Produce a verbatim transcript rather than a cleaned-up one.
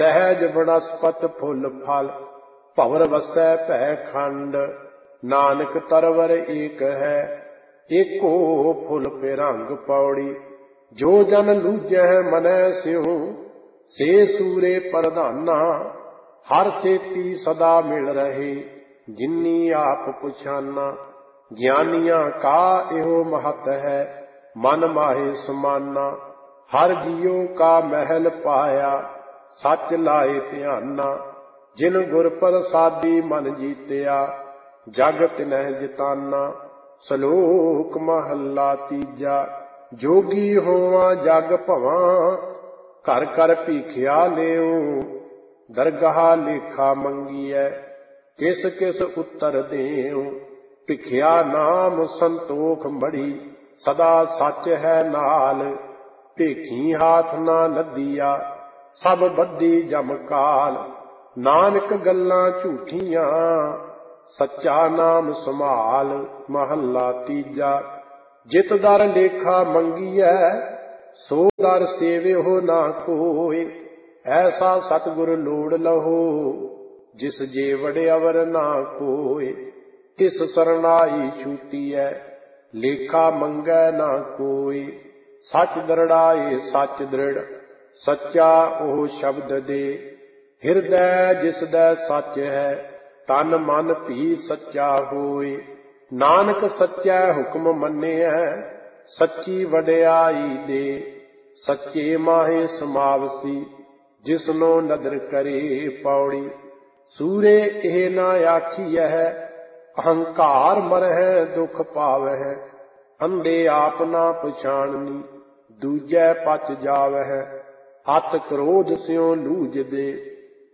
सहज बनस्पत फुल फल भंवर वसै भै खंड। नानक तरवर एक है एको फुल पे रंग पौड़ी। जो जन लूजै मनै स्यों से सूरे प्रधाना। हर सेती सदा मिल रहे जिन्नी आप पुछाना। ज्ञानियां का एहो महत है मन माहे समाना। हर जियो का महल पाया सच लाए ध्याना। जिन गुर प्रसादी मन जीतिया जग तिनह जिताना। सलोक महला तीजा जोगी होवा जग भवां। घर कर भीखिया लेओ दरगाह लेखा मंगीऐ। किस किस उत्तर देओ भिखिया नाम संतोख मड़ी। सदा सच है नाल भेखी हाथ ना लदिया। सब बद्धी जमकाल नानक गल्लां झूठियां सच्चा नाम संभाल। महला तीजा जित दर लेखा मंगीऐ सो दर सेवियो ना कोय। ऐसा सतगुर लोड़ लहो जिस जे वड्यावर ना कोय। तिस सरनाई छूटीऐ लेखा मंगै ना कोय। सच दृढ़ाए सच दृढ़ सच्चा ओह शब्द दे। हिरदै जिसदै सच है तन मन भी सच्चा होय। नानक सच्चै हुक्म मन्निऐ सच्ची वड्याई दे। सच्चे माहे समावसी जिसनो नदर करे पौड़ी। सूरे एह ना आखिऐ अहंकार मरहै दुख पावै। अंधे आप ना पछाणनी दूजै पच जावै। अत क्रोध स्यों लूझ दे